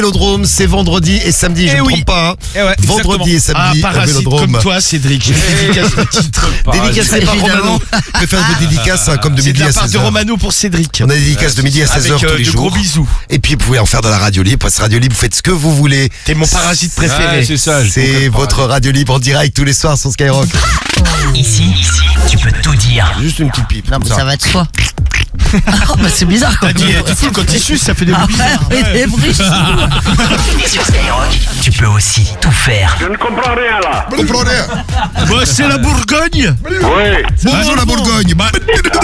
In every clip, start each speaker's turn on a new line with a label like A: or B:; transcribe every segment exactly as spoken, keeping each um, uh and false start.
A: Vélodrome, c'est vendredi et samedi, je
B: Eh
A: ne me
B: oui.
A: trompe pas. Hein.
B: Eh ouais,
A: vendredi
B: exactement.
A: et samedi
B: ah,
A: au
B: parasite
A: Vélodrome.
B: comme toi, Cédric. J'ai fait dédicace de titre.
A: Dédicacé par Romano. Je vais faire des dédicaces hein, comme de
B: C'est de
A: midi à
B: la part
A: seize
B: de
A: heures.
B: Romano pour Cédric.
A: On a des dédicaces de midi à seize heures
B: Avec
A: tous
B: euh,
A: les
B: de
A: jours.
B: gros bisous.
A: Et puis vous pouvez en faire dans la radio libre. Parce que radio libre, vous faites ce que vous voulez.
B: T'es mon parasite préféré.
C: Ouais, c'est ça. je
A: C'est
C: comprends pas.
A: votre radio libre en direct tous les soirs sur Skyrock.
D: Ici, ici, tu peux tout dire.
A: Juste une petite pipe.
E: Non, mais
A: comme
E: ça va de soi. Oh, bah c'est bizarre quoi.
B: T'as dit, tu fous quand il suce, ça fait des
E: Ah
B: bruits bizarres.
E: ouais, oui, des bruits.
D: Et sur Skyrock, tu peux aussi tout faire.
F: Je ne comprends rien là.
A: Comprenez.
B: Bah, c'est la Bourgogne.
F: Oui.
A: Bonjour la Bourgogne. Bah,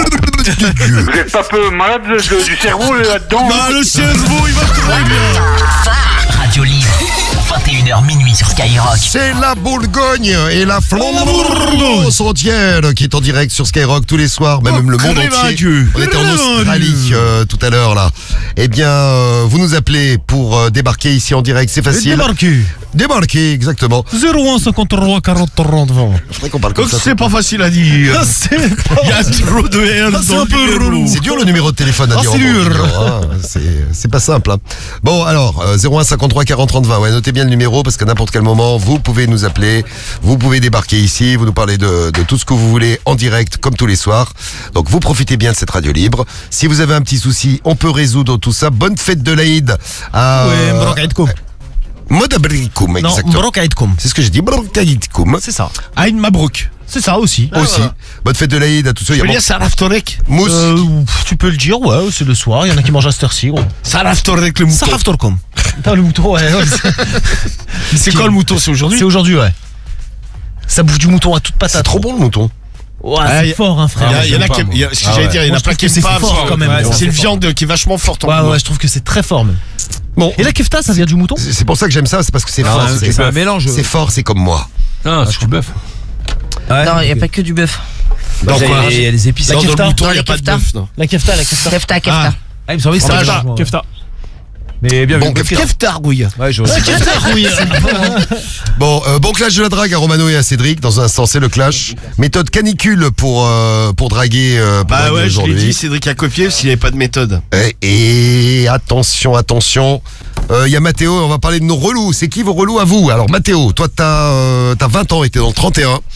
F: Vous êtes pas peu malade de- de- du cerveau là-dedans?
B: Bah, le cerveau, il va très bien.
D: Radio libre, vingt et une heures minuit sur Skyrock.
A: C'est la Bourgogne et la
B: Bourgogne.
A: Flandre entière qui est en direct sur Skyrock tous les soirs, même,
B: Oh,
A: même le monde
B: crève à
A: entier.
B: Dieu.
A: On était en
B: Crève à
A: Australie
B: Dieu.
A: euh, tout à l'heure là. Eh bien, euh, vous nous appelez pour euh, débarquer ici en direct, c'est facile.
B: Débarqué.
A: Débarquer, exactement.
B: zéro un cinquante-trois quarante trente vingt.
A: Je voudrais qu'on parle comme
B: Donc
A: ça.
B: c'est pas facile à dire. Il y a trop de haine
E: Ah,
B: dans le numéro.
A: C'est dur le numéro de téléphone à
B: Ah,
A: dire.
B: c'est
A: en bon,
B: dur.
A: hein. C'est c'est pas simple. Hein. Bon alors euh, zéro un cinquante-trois quarante trente vingt. Ouais, notez bien le numéro parce qu'à n'importe quel moment vous pouvez nous appeler, vous pouvez débarquer ici, vous nous parlez de, de tout ce que vous voulez en direct comme tous les soirs. Donc vous profitez bien de cette radio libre. Si vous avez un petit souci, on peut résoudre tout ça. Bonne fête de l'Aïd à
B: Ouais, Mbrokaïdkoum.
A: Modabrikoum,
B: Non,
A: exactement.
B: Mbrokaïdkoum.
A: C'est ce que j'ai dit, Mbrokaïdkoum.
B: C'est ça. Aïn Mabrouk. C'est ça aussi.
A: Aussi. Bonne fête de l'Aïd à tous ceux.
B: Tu
A: Il y
B: peux
A: a
B: dire Saraf Torek?
A: Mousse.
B: Euh, pff, Tu peux le dire, ouais, c'est le soir, il y en a qui mangent à cette heure-ci, gros. Saraf Torek le mouton. Saraf Torkom. Putain, le mouton, ouais. ouais, c'est c'est quand le mouton? C'est aujourd'hui? C'est aujourd'hui, ouais. Ça bouffe du mouton à toute patate.
A: C'est trop bon le mouton.
E: Ouais,
B: Ah,
E: c'est
B: y a-
E: fort, hein,
B: Il y
E: frère.
B: a- il y en a
C: j'aime
B: qui.
C: pas,
B: il y a- Ce que
C: moi.
B: j'allais
C: Ah
B: dire, il y en
E: Moi,
B: a
E: je
B: plein
E: trouve
B: qui
E: que
B: aiment
E: c'est
B: pas.
E: fort, quand même.
B: Ouais,
E: Ouais,
B: c'est
E: c'est
B: une
E: fort.
B: viande qui est vachement forte en
E: Ouais,
B: bois.
E: ouais, je trouve que c'est très fort, même.
A: Bon,
E: Et la kefta, ça vient du mouton?
A: c'est c'est pour ça que j'aime ça, c'est parce que c'est
C: Non,
A: fort.
C: c'est-
A: C'est
C: c'est un mélange.
A: c'est fort, c'est comme moi.
C: Non, c'est du bœuf.
E: Non, il n'y a pas que du bœuf.
A: Dans quoi
E: Il y a les épices.
B: Non,
E: La
B: dans le
E: kefta.
B: mouton, il n'y
E: La
B: a pas de
E: kefta.
B: bœuf, non.
E: La kefta, la kefta.
G: Kefta, kefta.
E: Ah, il me semblait que
A: Bon,
E: c'était
A: kefta.
E: un
B: Kefta.
E: Mais bien
A: Bon,
E: vu.
A: kefta.
B: Kefta, rouille.
E: Ouais, je
B: Kefta, rouille.
A: Bon, euh, bon clash de la drague à Romano et à Cédric. Dans un instant, c'est le clash. Méthode canicule pour, euh, pour draguer, euh, pour
B: Bah
A: draguer
B: ouais, je l'ai
A: aujourd'hui.
B: dit, Cédric a copié parce qu'il n'y avait pas de méthode.
A: Et, et attention, attention. Il y a Mathéo, on va parler de nos relous. C'est qui vos relous à vous? Alors Mathéo, toi t'as euh, t'as vingt ans et t'es dans le trente et un.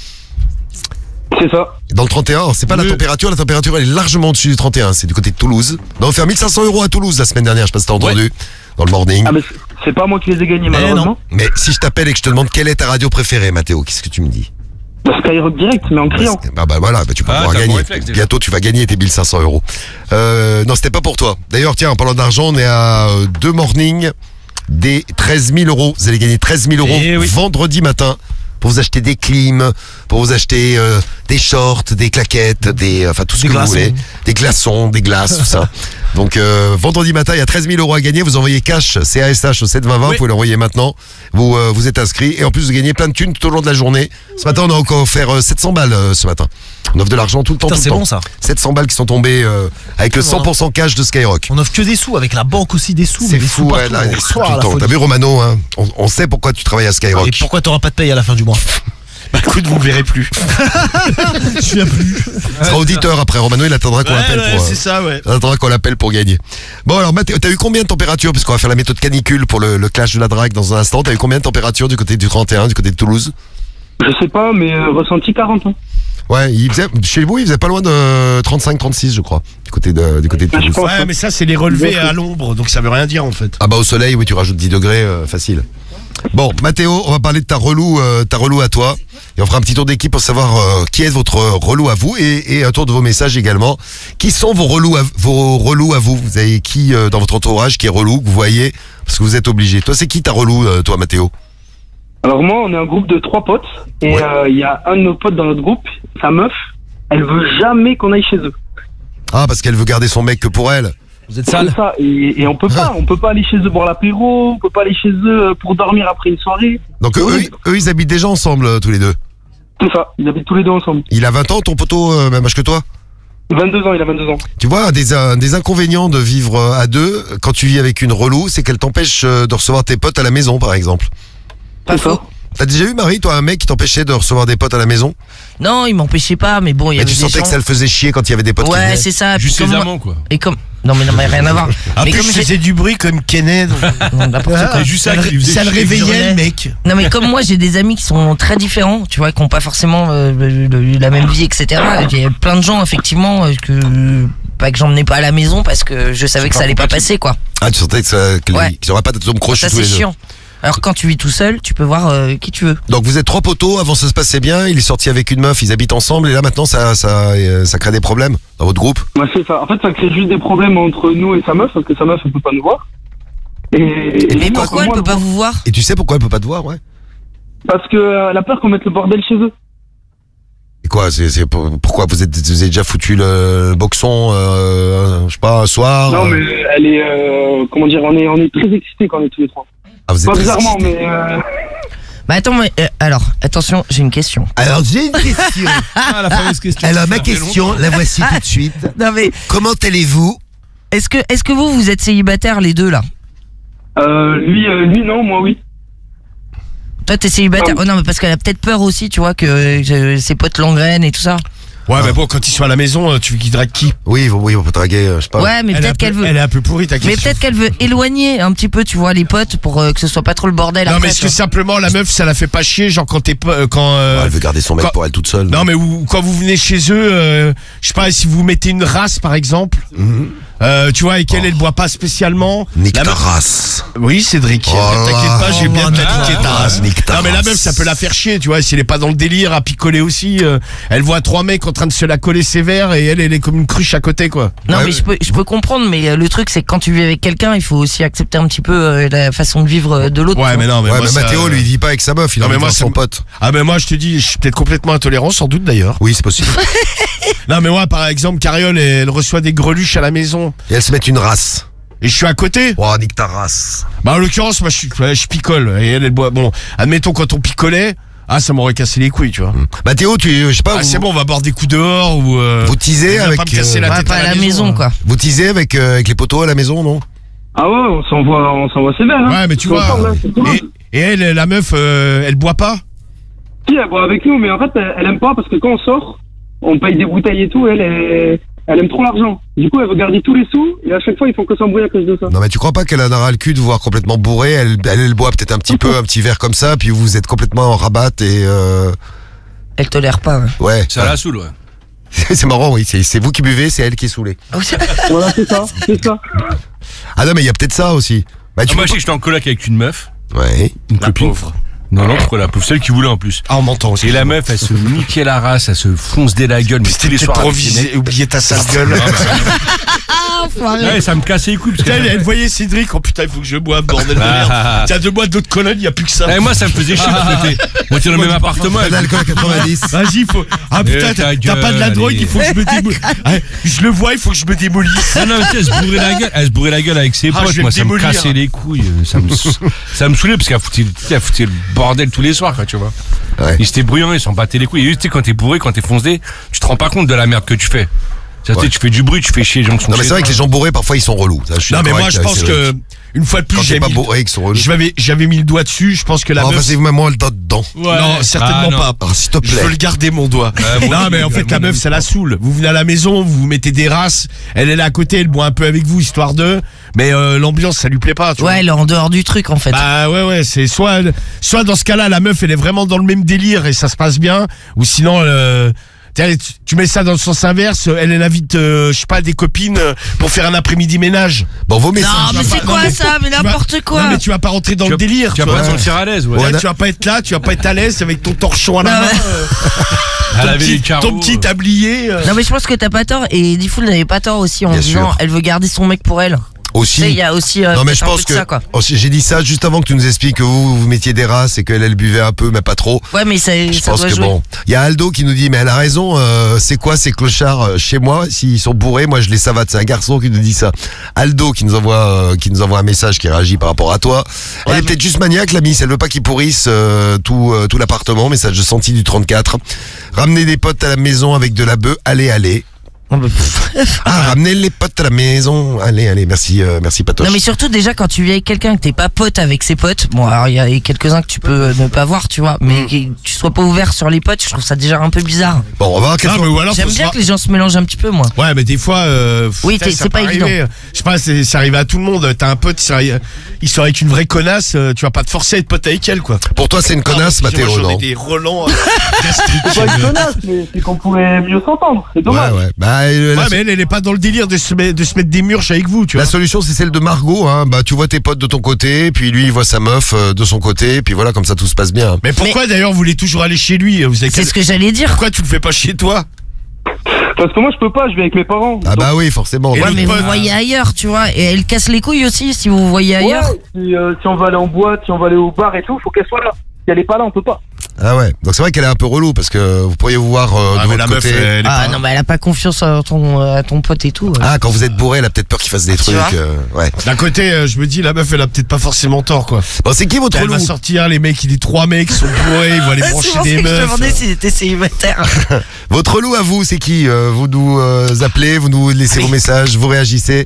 F: C'est ça.
A: Dans le trente et un, alors, c'est pas la
B: Oui.
A: température, la température elle est largement au-dessus du trente et un, c'est du côté de Toulouse. On a offert mille cinq cents euros à Toulouse la semaine dernière, je sais pas si t'as entendu, dans le morning.
F: Ah mais c'est- c'est pas moi qui les ai gagnés malheureusement.
A: Mais si je t'appelle et que je te demande quelle est ta radio préférée, Mathéo, qu'est-ce que tu me dis?
F: Bah, Skyrock direct, mais en criant.
A: Bah, bah voilà, bah, tu peux
C: Ah,
A: pouvoir
C: t'as un bon
A: gagner.
C: réflexe, déjà.
A: Bientôt tu vas gagner tes mille cinq cents euros. Euh, non, c'était pas pour toi. D'ailleurs, tiens, en parlant d'argent, on est à euh, deux mornings des treize mille euros. Vous allez gagner treize mille euros
B: Eh oui.
A: vendredi matin pour vous acheter des clims, pour vous acheter euh, des shorts, des claquettes, des, enfin tout ce
E: Des
A: que
E: glaçons.
A: vous voulez. Des glaçons, des glaces, tout ça. Donc euh, vendredi matin, il y a treize mille euros à gagner. Vous envoyez cash C A S H au sept vingt vingt.
B: Oui.
A: Vous pouvez l'envoyer maintenant. Vous euh, vous êtes inscrit et en plus vous gagnez plein de thunes tout au long de la journée. Ce matin, on a encore offert euh, sept cents balles euh, ce matin. On offre de l'argent tout le temps.
E: Putain,
A: tout le
E: c'est
A: temps.
E: bon, ça.
A: sept cents balles qui sont tombées euh, avec le cent pour cent cash de Skyrock.
E: On offre que des sous, avec la banque aussi des sous.
A: C'est
E: mais des
A: fou,
E: sous
A: ouais,
E: partout.
A: là,
E: On
A: des sous
E: reçoit
A: tout
E: à
A: le
E: la
A: temps.
E: folie.
A: T'as vu Romano, hein on, on sait pourquoi tu travailles à Skyrock.
E: Et pourquoi t'auras pas de paye à la fin du mois?
B: Bah écoute, vous ne verrez plus.
E: Je viens plus.
A: Il sera auditeur après. Romano, il attendra qu'on
B: Ouais,
A: l'appelle
B: ouais,
A: pour. euh,
B: c'est ça, ouais.
A: il attendra qu'on l'appelle pour gagner. Bon alors Mathéo, t'as eu combien de température? Parce qu'on va faire la méthode canicule pour le, le clash de la drague dans un instant. T'as eu combien de température du côté du trente et un, du côté de Toulouse?
F: Je sais pas, mais euh, ressenti quarante ans.
A: Ouais, il faisait, chez vous, il faisait pas loin de trente-cinq trente-six, je crois, du côté de, du côté de
F: Ah, je
A: Toulouse.
F: pense.
B: Ouais, mais ça, c'est les relevés à l'ombre, donc ça veut rien dire en fait.
A: Ah bah au soleil, oui, tu rajoutes dix degrés, euh, facile. Bon, Mathéo, on va parler de ta relou, euh, ta relou à toi. Et on fera un petit tour d'équipe pour savoir euh, qui est votre relou à vous et, et un tour de vos messages également. Qui sont vos relous à, vos relous à vous? Vous avez qui euh, dans votre entourage qui est relou, que vous voyez? Parce que vous êtes obligé. Toi, c'est qui ta relou, euh, toi, Mathéo?
F: Alors moi, on est un groupe de trois potes et il
A: Ouais.
F: y a un de nos potes dans notre groupe, sa meuf, elle veut jamais qu'on aille chez eux.
A: Ah, parce qu'elle veut garder son mec que pour elle.
E: Vous êtes
F: C'est
E: sale?
F: ça, et, et on peut pas, on peut pas aller chez eux boire l'apéro, on peut pas aller chez eux euh, pour dormir après une soirée.
A: Donc eux,
F: Oui.
A: eux, ils habitent déjà ensemble, euh, tous les deux.
F: C'est ça, ils habitent tous les deux ensemble.
A: Il a vingt ans, ton poteau, euh, même âge que toi?
F: vingt-deux ans, il a vingt-deux ans.
A: Tu vois, un des, un des inconvénients de vivre euh, à deux, quand tu vis avec une relou, c'est qu'elle t'empêche euh, de recevoir tes potes à la maison, par exemple.
E: Pas
F: C'est ça.
E: faux.
A: T'as déjà eu, Marie, toi, un mec qui t'empêchait de recevoir des potes à la maison?
G: Non, il m'empêchait pas, mais bon, il y
A: Mais
G: avait
A: tu
G: des
A: sentais
G: gens...
A: que ça le faisait chier quand il y avait des potes qui
G: Ouais,
A: venaient.
G: c'est ça.
C: Juste
G: Puis
C: les
G: comme-
C: amants, quoi.
G: Et comme...
C: Non mais non mais rien à voir.
B: En
C: mais
B: plus,
C: comme
B: je
C: j'ai-
B: faisais du bruit comme Kenneth.
C: non, n'importe quoi.
E: C'est juste ça
B: Ça,
E: qu'il
B: le-
E: faisait
B: ça le
E: chier.
B: réveillait, le mec.
C: Non mais comme moi j'ai des amis qui sont très différents, tu vois, qui ont pas forcément euh, le- le- la même vie, et cetera. Il y a plein de gens effectivement euh, que pas que j'emmenais pas à la maison parce que je savais que ça allait pas passer quoi.
A: Ah, tu sentais que ça, que les-
C: Ouais.
A: qu'ils n'auraient pas d'atome croche
C: Ça
A: tous
C: c'est
A: les deux.
C: chiant. Alors quand tu vis tout seul, tu peux voir euh, qui tu veux.
A: Donc vous êtes trois poteaux, avant ça se passait bien, il est sorti avec une meuf, ils habitent ensemble et là maintenant ça, ça, euh, ça crée des problèmes dans votre groupe.
F: Ouais, c'est ça. En fait, ça crée juste des problèmes entre nous et sa meuf, parce que sa meuf, elle peut pas nous voir. Et, et
C: Mais
F: nous,
C: pourquoi elle
F: moi,
C: peut pas vous voir?
A: Et tu sais pourquoi elle peut pas te voir, ouais?
F: Parce que euh, elle a peur qu'on mette le bordel chez eux.
A: Et quoi, c'est, c'est pour- pourquoi vous êtes, vous avez déjà foutu le boxon, euh, je sais pas, un soir?
F: Non,
A: euh,
F: mais elle est, euh, comment dire, on est, on est très excités quand on est tous les trois.
A: ah, vous êtes
F: Pas
A: très
F: bizarrement,
A: excités.
F: mais euh,
C: Bah attends, mais, euh, alors attention, j'ai une question.
A: Alors j'ai une question.
E: Ah, la fameuse question.
A: Alors ma question, la voici tout de suite.
C: Non mais
A: Comment allez-vous?
C: est-ce que est-ce que vous vous êtes célibataires les deux là?
F: euh, lui, euh, lui, non, moi, oui.
C: Toi t'es célibataire?
F: Non.
C: Oh non mais parce qu'elle a peut-être peur aussi, tu vois, que euh, ses potes l'engrainent et tout ça.
B: Ouais, mais bon, quand ils sont à la maison, euh, tu veux qu'ils draguent qui?
A: Oui, vous, oui, on peut draguer, euh, je sais pas.
C: Ouais, mais
B: Elle est un
C: peut-être
B: peu-
C: qu'elle veut.
B: Elle est un peu pourrie, ta
C: Mais
B: question.
C: peut-être qu'elle veut éloigner un petit peu, tu vois, les potes pour euh, que ce soit pas trop le bordel.
B: Non,
C: après,
B: mais est-ce
C: tu
B: que
C: vois.
B: simplement la meuf, ça la fait pas chier, genre quand t'es pas. euh, Quand. euh,
A: Ouais, elle veut garder son mec
B: Quoi
A: pour elle toute seule.
B: Non, mais où- quand vous venez chez eux, euh, je sais pas, si vous mettez une race par exemple,
A: Mhm.
B: euh, tu vois, et qu'elle, elle boit pas spécialement.
A: Nique
B: la
A: ta
B: meuf-
A: race.
B: Oui, Cédric.
A: Oh là
B: T'inquiète
A: là.
B: pas, j'ai bien
A: Oh,
B: t'indiquer ta
A: ah,
B: race.
A: nique ta
B: Non, mais la
A: race.
B: meuf, ça peut la faire chier, tu vois, si elle est pas dans le délire, à picoler aussi. euh, elle voit trois mecs en train de se la coller sévère et elle, elle est comme une cruche à côté, quoi.
C: Non,
A: Ouais,
C: mais
A: ouais.
C: je peux, je peux comprendre, mais euh, le truc, c'est que quand tu vis avec quelqu'un, il faut aussi accepter un petit peu euh, la façon de vivre euh, de l'autre.
B: Ouais,
C: tu
B: mais
C: vois.
B: non, mais
A: Ouais,
B: moi,
A: mais
B: ça-
A: Mathéo lui il vit pas avec sa meuf, il
B: Non,
A: a
B: mais
A: envie de
B: moi,
A: voir
B: ça
A: son
B: me-
A: pote.
B: Ah, ben moi, je te dis, je suis peut-être complètement intolérant, sans doute d'ailleurs.
A: Oui, c'est possible.
B: Non, mais moi, par exemple, Cariole, elle, elle reçoit des greluches à la maison.
A: Et elle se met une race.
B: Et je suis à côté.
A: Oh, nique ta race.
B: Bah, en l'occurrence, moi, je, suis, ouais, je picole. Et elle, elle boit. Bon, admettons, quand on picolait, ah, ça m'aurait cassé les couilles, tu vois.
A: Mathéo, tu, je sais pas,
B: Ah,
A: vous,
B: c'est bon, on va boire des coups dehors ou. euh,
A: vous teasez
B: viens
A: avec,
B: pas me casser
A: euh,
B: la
C: Ouais,
B: tête
C: pas à la maison,
B: hein.
C: quoi.
A: vous teasez avec, euh, avec les poteaux à la maison, non?
F: Ah ouais, on s'envoie, on s'envoie sévère, hein.
B: Ouais, mais tu
F: Tout
B: vois.
F: ensemble, hein, c'est tout.
B: Et, et elle, la meuf, euh, elle boit pas.
F: Si, elle boit avec nous, mais en fait, elle, elle aime pas parce que quand on sort, on paye des bouteilles et tout, elle, elle, elle aime trop l'argent. Du coup, elle veut garder tous les sous, et à chaque fois, ils font que s'embrouiller à cause de ça.
A: Non, mais tu crois pas qu'elle en aura le cul de vous voir complètement bourré? Elle, elle, elle boit peut-être un petit peu, un petit verre comme ça, puis vous êtes complètement en rabat et euh,
C: Elle tolère pas. Ouais.
A: ouais.
E: Ça la saoule, ouais.
A: C'est marrant, oui. C'est c'est vous qui buvez, c'est elle qui est saoulée.
F: Voilà, c'est ça, c'est ça.
A: Ah non, mais il y a peut-être ça aussi. Bah, tu
E: Ah, moi,
A: peux
E: je sais que j'étais en coloc avec une meuf,
A: pas- Ouais.
E: une
B: La
E: copine.
B: pauvre.
E: Non, non, pourquoi la pauvre? Celle qui voulait en plus.
B: Ah, on m'entend aussi.
E: Et la meuf, elle se niquait la race, elle se fonce dès la gueule, mais tous
B: C'était
E: les
B: peut-être
E: soirs.
B: pour
E: avec ses
B: viser-
E: mecs.
B: oublier ta sale gueule.
E: Ouais, ça me cassait les couilles. Parce que
B: Putain, elle voyait Cédric, oh putain, il faut que je boive, bordel de merde.
E: Ah.
B: Tiens, deux boîtes d'autres colonnes, il y a plus que ça.
E: Eh, moi, ça me faisait chier parce que t'es- on était dans le même appartement.
A: Pas
E: elle-
A: d'alcool à quatre-vingt-dix.
B: Vas-y, faut. Ah putain,
E: Eh,
B: t'as
E: ta
B: t'as pas de la
E: gueule,
B: drogue,
E: allez.
B: il faut que je me démolisse. Je le vois, il faut que je me démolisse.
E: Non, non, mais tu sais, elle se bourrait la gueule, elle se bourrait la gueule avec ses
B: Ah, je
E: potes.
B: vais
E: Moi,
B: me
E: ça me
B: démolir.
E: cassait les couilles. euh, Ça me, ça me saoulait parce qu'elle foutait, elle foutait le bordel tous les soirs, quoi, tu vois.
A: Ouais.
E: Ils étaient bruyants, ils s'en battaient les couilles. Et tu sais, quand t'es bourré, quand t'es foncé, tu te rends pas compte de la merde que tu fais. Ça, tu sais,
A: Ouais.
E: tu fais du bruit, tu fais chier les gens qui sont
A: Non, mais
E: chez
A: c'est vrai
E: toi.
A: que les gens bourrés, parfois, ils sont relous. Ça, je suis
B: Non, mais
A: d'accord
B: moi,
A: avec,
B: je
A: euh,
B: pense
A: c'est-
B: que. Une fois de plus,
A: Quand
B: j'ai
A: t'es pas
B: mis.
A: bourré, ils sont relous.
B: Je m'avais- J'avais mis le doigt dessus, je pense que la
A: Oh,
B: meuf.
A: vas-y, mets-moi le doigt dedans.
B: Non, certainement
E: Ah, non.
B: pas.
A: Oh, s'il te
B: Je
A: plaît.
B: veux le garder mon doigt.
E: Euh, moi
B: non
E: aussi,
B: mais en
E: je-
B: fait la
E: moi
B: meuf
E: aussi.
B: ça la saoule. Vous venez à la maison, vous vous mettez des races, elle est là à côté, elle boit un peu avec vous histoire de. Mais euh, l'ambiance ça lui plaît pas. Tu vois.
C: Ouais, elle est en dehors du truc en fait.
B: Bah ouais ouais c'est soit soit dans ce cas-là la meuf elle est vraiment dans le même délire et ça se passe bien ou sinon euh, tiens, tu, tu mets ça dans le sens inverse, elle elle invite euh, je sais pas des copines euh, pour faire un après-midi ménage.
A: Bon, vos
C: non,
A: messages.
C: mais c'est quoi ça? Mais n'importe quoi.
B: Non mais tu vas pas rentrer dans
E: Tu
B: le
E: vas-
B: délire.
E: Tu vas
B: vois.
E: pas te sentir à l'aise, ouais.
B: Ouais,
A: Ouais,
B: tu vas pas être là, tu vas pas être à l'aise avec ton torchon à la
C: Non,
B: main,
C: mais-
B: euh,
E: Elle
B: ton,
E: avait
B: petit,
E: les carreaux.
B: ton petit tablier. euh.
C: Non mais je pense que t'as pas tort et Diffoul n'avait pas tort aussi en
A: Bien
C: disant
A: sûr.
C: elle veut garder son mec pour elle. Tu sais, il
A: Aussi.
C: y a aussi euh,
A: Non, mais
C: peut-être
A: je
C: un peu
A: pense
C: de
A: que.
C: ça, quoi.
A: Oh, j'ai dit ça juste avant que tu nous expliques que vous, vous mettiez des races et qu'elle, elle buvait un peu, mais pas trop.
C: Ouais mais ça,
A: Je
C: ça
A: pense
C: doit
A: que
C: jouer.
A: bon. Il y a Aldo qui nous dit, mais elle a raison, euh, c'est quoi ces clochards euh, chez moi? S'ils sont bourrés, moi je les savate. C'est un garçon qui nous dit ça. Aldo qui nous envoie, euh, qui nous envoie un message qui réagit par rapport à toi. Elle
C: Ouais,
A: est
C: mais-
A: peut-être juste maniaque, la miss. Elle veut pas qu'ils pourrissent euh, tout, euh, tout l'appartement. Message de Santi du trente-quatre. Ramener des potes à la maison avec de la bœuf. Allez, allez. Ah, ramenez les potes à la maison. Allez, allez, merci, euh, merci Patoche.
C: Non mais surtout déjà quand tu vis avec quelqu'un que t'es pas pote avec ses potes, bon alors il y a quelques-uns que tu peux ne pas voir, tu vois, mais que tu sois pas ouvert sur les potes, je trouve ça déjà un peu bizarre.
A: Bon, on va voir qu'est-ce
B: Non, mais ou alors,
C: J'aime
B: faut
C: bien
B: se
C: que les gens se mélangent un petit peu, moi.
B: Ouais, mais des fois, euh,
C: Oui,
B: putain,
C: t'es-
B: ça
C: c'est pas
B: peut
C: évident.
B: arriver. Je sais pas, c'est, c'est arrivé à tout le monde. T'as un pote, il serait, il serait avec une vraie connasse, euh, tu vas pas te forcer à être pote avec elle, quoi.
A: Pour toi, c'est une connasse,
B: Pardon,
A: Mathéo,
B: moi, j'en ai
A: non?
B: des relents euh, gastriques.
F: C'est pas une connasse, mais c'est qu'on pourrait mieux s'entendre. C'est
A: Ouais,
F: dommage.
A: ouais. Bah, euh, la,
B: Ouais, mais elle, elle est pas dans le délire de se, met- de se mettre des murches avec vous, tu
A: la
B: vois.
A: solution, c'est celle de Margot. Hein. Bah, tu vois tes potes de ton côté, puis lui, il voit sa meuf euh, de son côté, puis voilà, comme ça, tout se passe bien.
B: Mais pourquoi d'ailleurs vous voulez toujours aller chez lui? Vous avez
C: C'est
B: quel-
C: ce que j'allais dire.
B: Pourquoi tu le fais pas chez toi?
F: Parce que moi, je peux pas, je vais avec mes parents.
A: Ah
F: Donc,
A: bah oui, forcément.
B: Et
C: Ouais,
B: l'autre
C: mais
B: pote,
C: vous voyez ailleurs, tu vois, et elle casse les couilles aussi si vous vous voyez ailleurs.
F: ouais, si, euh, si on va aller en boîte, si on va aller au bar et tout, faut qu'elle soit là. Si elle est pas là, on peut pas.
A: Ah ouais. Donc c'est vrai qu'elle est un peu relou parce que vous pourriez vous voir euh,
B: Ah,
A: de
B: mais
A: votre
B: la meuf,
A: côté.
B: elle est
C: Ah
B: pas-
C: non, mais elle a pas confiance à ton, à ton pote et tout. ouais.
A: Ah, quand vous êtes bourré, elle a peut-être peur qu'il fasse des
C: Tu
A: trucs.
C: vois
A: euh, ouais.
B: D'un côté, euh, je me dis, la meuf, elle a peut-être pas forcément tort, quoi.
A: Bon, c'est qui votre
B: Elle
A: relou?
B: va sortir, les mecs, il est trois mecs, ils sont bourrés, ils vont aller
C: C'est
B: brancher
C: pour ça
B: des
C: que je te
B: meufs.
C: demandais s'il était célibataire.
A: Votre relou à vous, c'est qui? Euh, Vous nous euh, appelez, vous nous laissez vos messages, vous réagissez.